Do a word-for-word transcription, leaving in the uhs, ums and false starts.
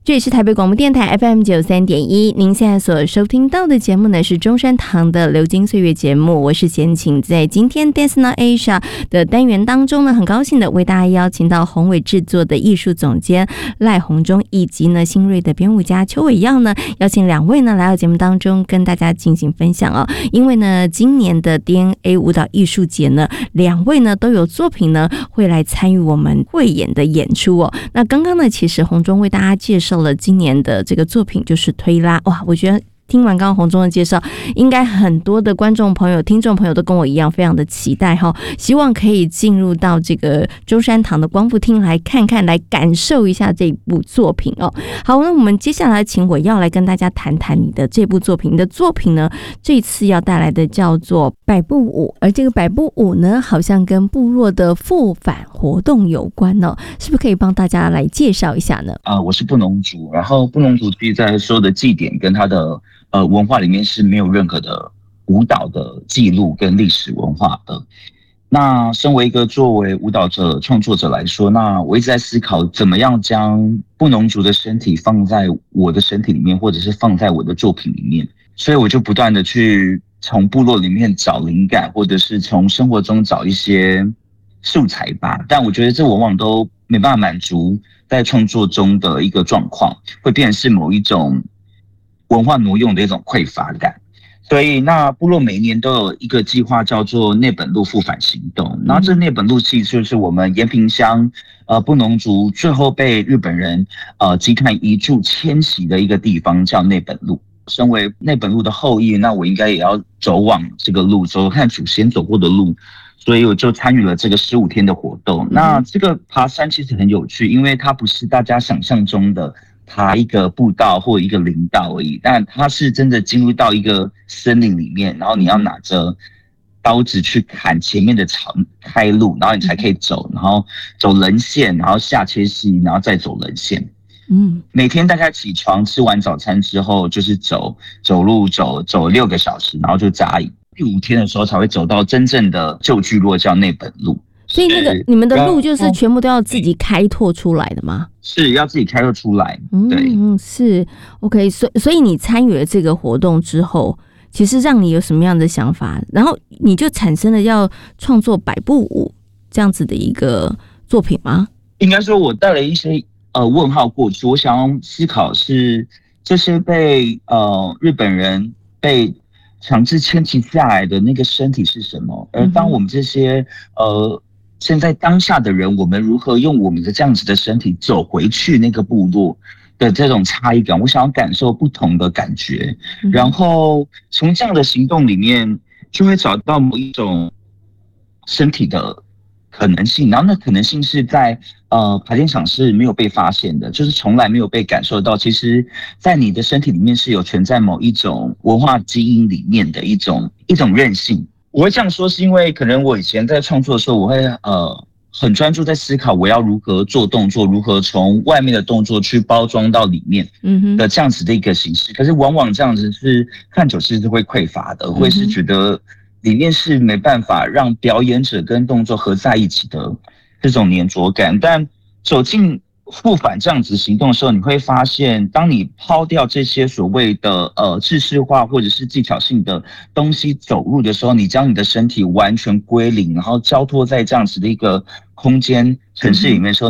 这里是台北广播电台 F M 九十三点一，您现在所收听到的节目呢是中山堂的流金岁月节目，我是贤琴。在今天 Dance Now Asia 的单元当中呢，很高兴的为大家邀请到宏伟制作的艺术总监赖鸿忠，以及呢新锐的编舞家邱伟耀呢，邀请两位呢来到节目当中跟大家进行分享哦。因为呢今年的 D N A 舞蹈艺术节呢，两位呢都有作品呢会来参与我们汇演的演出哦。那刚刚呢其实鸿忠为大家介绍了今年的这个作品就是推拉，哇，我觉得听完刚刚鸿忠的介绍，应该很多的观众朋友、听众朋友都跟我一样非常的期待哈，希望可以进入到这个中山堂的光复厅来看看，来感受一下这部作品哦。好，那我们接下来请我要来跟大家谈谈你的这部作品。你的作品呢，这次要带来的叫做百步舞，而这个百步舞呢，好像跟部落的复返活动有关哦，是不是可以帮大家来介绍一下呢？ 啊、呃，我是布农族，然后布农族其实在所有的祭典跟它的呃，文化里面是没有任何的舞蹈的记录跟历史文化的。那身为一个作为舞蹈者、创作者来说，那我一直在思考怎么样将布农族的身体放在我的身体里面，或者是放在我的作品里面。所以我就不断的去从部落里面找灵感，或者是从生活中找一些素材吧。但我觉得这往往都没办法满足在创作中的一个状况，会变成是某一种文化挪用的一种匮乏感。所以那部落每年都有一个计划叫做内本路复返行动，然后这内本路其实就是我们延平乡呃布农族最后被日本人呃集团移驻迁徙的一个地方，叫内本路。身为内本路的后裔，那我应该也要走往这个路，走看祖先走过的路，所以我就参与了这个十五天的活动。那这个爬山其实很有趣，因为它不是大家想象中的爬一个步道或一个林道而已，但它是真的进入到一个森林里面，然后你要拿着刀子去砍前面的长开路，然后你才可以走，然后走人线，然后下切溪，然后再走人线。嗯，每天大概起床吃完早餐之后，就是走走路走走六个小时，然后就扎营。第五天的时候才会走到真正的旧聚落，叫内本路。 所以那个你们的路就是全部都要自己开拓出来的吗？ 是要自己开拓出来。对， 嗯，是 OK。所以所以你参与了这个活动之后，其实让你有什么样的想法？然后你就产生了要创作百步舞这样子的一个作品吗？ 应该说，我带了一些呃问号过去，我想要思考是这些被呃日本人被强制迁徙下来的那个身体是什么？而当我们这些呃现在当下的人，我们如何用我们的这样子的身体走回去那个部落的这种差异感，我想要感受不同的感觉，然后从这样的行动里面就会找到某一种身体的可能性，然后那可能性是在呃排练场是没有被发现的，就是从来没有被感受到，其实在你的身体里面是有存在某一种文化基因里面的一种一种韧性。我会这样说是因为可能我以前在创作的时候，我会呃很专注在思考我要如何做动作，如何从外面的动作去包装到里面的这样子的一个形式，可是往往这样子是看久是会匮乏的，会是觉得里面是没办法让表演者跟动作合在一起的这种黏着感。但走进复返这样子行动的时候，你会发现当你抛掉这些所谓的呃制式化或者是技巧性的东西走入的时候，你将你的身体完全归零，然后交托在这样子的一个空间城市里面的时候，